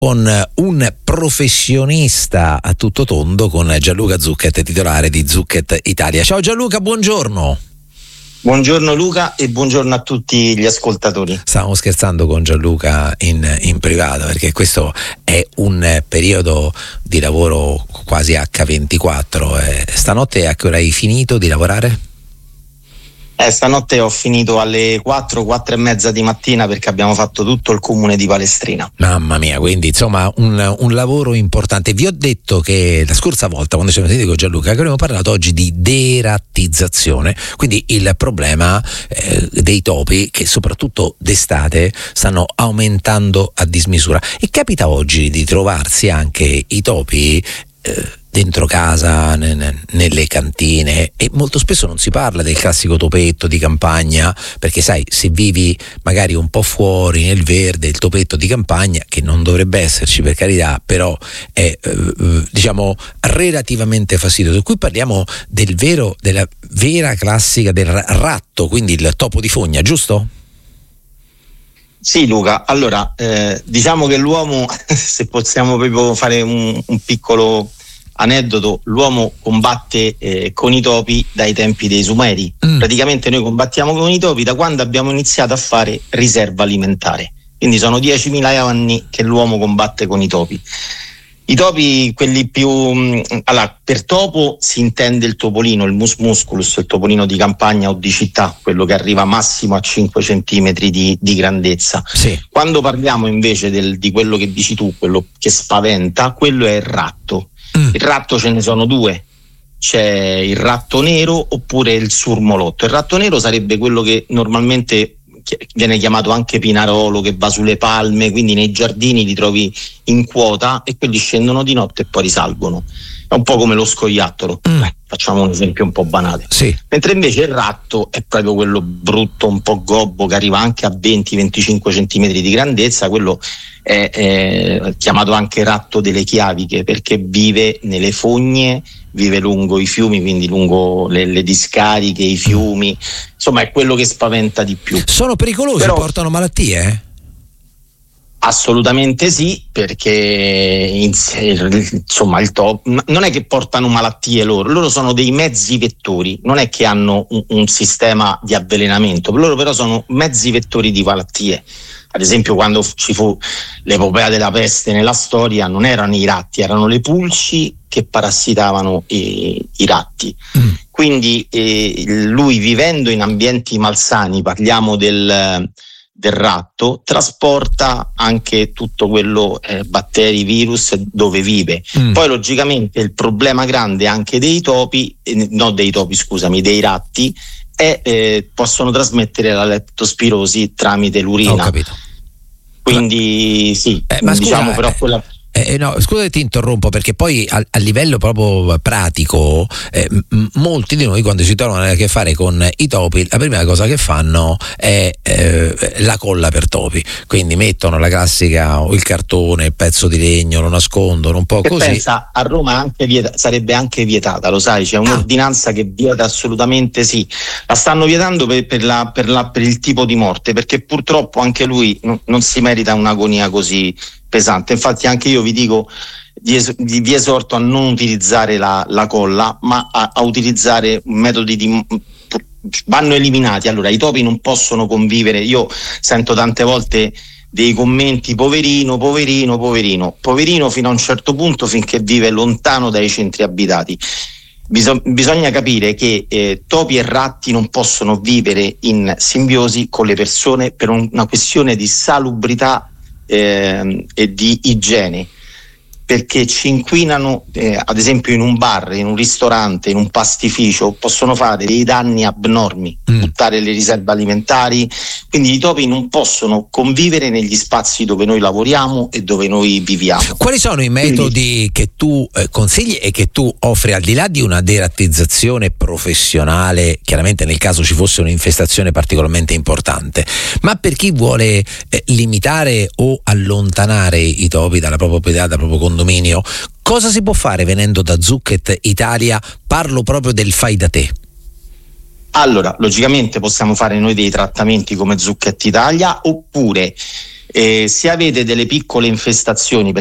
con un professionista a tutto tondo, con Gianluca Zucchet, titolare di Zucchet Italia. Ciao Gianluca, buongiorno. Buongiorno Luca e buongiorno a tutti gli ascoltatori. Stavamo scherzando con Gianluca in privato, perché questo è un periodo di lavoro quasi H24. Stanotte a che ora hai finito di lavorare? Stanotte ho finito alle 4 e mezza di mattina, perché abbiamo fatto tutto il comune di Palestrina. Mamma mia, quindi insomma un lavoro importante. Vi ho detto che la scorsa volta, quando ci siamo sentiti con Gianluca, che abbiamo parlato oggi di derattizzazione, quindi il problema dei topi che soprattutto d'estate stanno aumentando a dismisura. E capita oggi di trovarsi anche i topi dentro casa, nelle cantine, e molto spesso non si parla del classico topetto di campagna, perché sai, se vivi magari un po' fuori nel verde, il topetto di campagna, che non dovrebbe esserci per carità, però è diciamo relativamente fastidioso. Qui parliamo della vera classica del ratto, quindi il topo di fogna, giusto? Sì Luca, allora diciamo che l'uomo, se possiamo proprio fare un piccolo aneddoto, l'uomo combatte con i topi dai tempi dei Sumeri. Praticamente noi combattiamo con i topi da quando abbiamo iniziato a fare riserva alimentare, quindi sono 10.000 anni che l'uomo combatte con i topi. I topi, quelli più allora, per topo si intende il topolino, il mus musculus, il topolino di campagna o di città, quello che arriva massimo a 5 centimetri di grandezza. Sì. Quando parliamo invece di quello che dici tu, quello che spaventa, quello è il ratto. Il ratto ce ne sono due, c'è il ratto nero oppure il surmolotto. Il ratto nero sarebbe quello che normalmente viene chiamato anche pinarolo, che va sulle palme, quindi nei giardini li trovi in quota e quelli scendono di notte e poi risalgono. È un po' come lo scoiattolo, facciamo un esempio un po' banale. Sì. Mentre invece il ratto è proprio quello brutto, un po' gobbo, che arriva anche a 20-25 centimetri di grandezza. Quello è chiamato anche ratto delle chiaviche, perché vive nelle fogne, vive lungo i fiumi, quindi lungo le discariche, i fiumi, insomma è quello che spaventa di più. Sono pericolosi, però portano malattie? Assolutamente sì, perché insomma il top non è che portano malattie loro sono dei mezzi vettori, non è che hanno un sistema di avvelenamento, loro però sono mezzi vettori di malattie. Ad esempio, quando ci fu l'epopea della peste nella storia, non erano i ratti, erano le pulci che parassitavano i ratti. Quindi lui, vivendo in ambienti malsani, parliamo del ratto, trasporta anche tutto quello batteri, virus dove vive. Poi logicamente il problema grande anche dei ratti possono trasmettere la leptospirosi tramite l'urina. Ho capito. Quindi sì, ma diciamo scusa, però quella... No, scusa che ti interrompo, perché poi a livello proprio pratico molti di noi, quando si trovano a che fare con i topi, la prima cosa che fanno è la colla per topi, quindi mettono la classica, o il cartone, il pezzo di legno, lo nascondono un po' che così. Pensa, a Roma sarebbe anche vietata, lo sai, c'è un'ordinanza che vieta assolutamente, sì, la stanno vietando per il tipo di morte, perché purtroppo anche lui non si merita un'agonia così pesante. Infatti anche io vi dico, vi esorto a non utilizzare la colla, ma a utilizzare metodi vanno eliminati. Allora, i topi non possono convivere. Io sento tante volte dei commenti: poverino fino a un certo punto, finché vive lontano dai centri abitati. Bisogna capire che topi e ratti non possono vivere in simbiosi con le persone per una questione di salubrità e di igiene, perché ci inquinano, ad esempio in un bar, in un ristorante, in un pastificio, possono fare dei danni abnormi, buttare le riserve alimentari. Quindi i topi non possono convivere negli spazi dove noi lavoriamo e dove noi viviamo. Quali sono i metodi che tu consigli e che tu offri, al di là di una derattizzazione professionale, chiaramente nel caso ci fosse un'infestazione particolarmente importante, ma per chi vuole limitare o allontanare i topi dalla propria proprietà, dal proprio condominio, cosa si può fare venendo da Zucchet Italia? Parlo proprio del fai da te. Allora, logicamente possiamo fare noi dei trattamenti come Zucchet Italia, oppure Se avete delle piccole infestazioni,